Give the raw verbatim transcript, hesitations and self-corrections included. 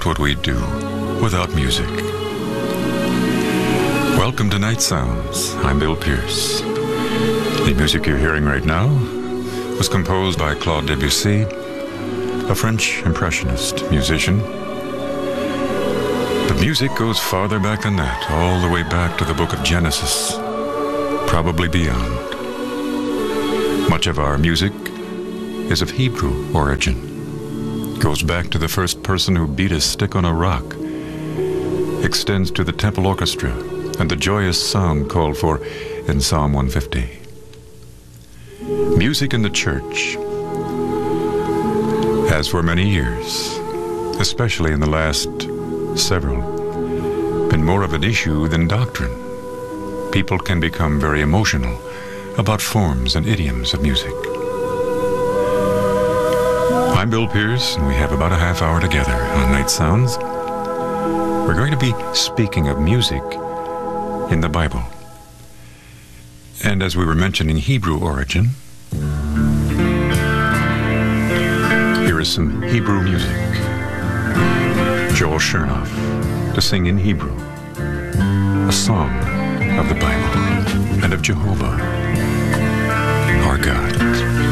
What would we do without music? Welcome to Night Sounds. I'm Bill Pierce. The music you're hearing right now was composed by Claude Debussy, a French impressionist musician. But music goes farther back than that, all the way back to the book of Genesis, probably beyond. Much of our music is of Hebrew origin. Goes back to the first person who beat a stick on a rock, extends to the temple orchestra and the joyous sound called for in Psalm one fifty. Music in the church has for many years, especially in the last several, been more of an issue than doctrine. People can become very emotional about forms and idioms of music. I'm Bill Pierce, and we have about a half hour together on Night Sounds. We're going to be speaking of music in the Bible. And as we were mentioning Hebrew origin, here is some Hebrew music. Joel Chernoff to sing in Hebrew, a song of the Bible and of Jehovah, our God.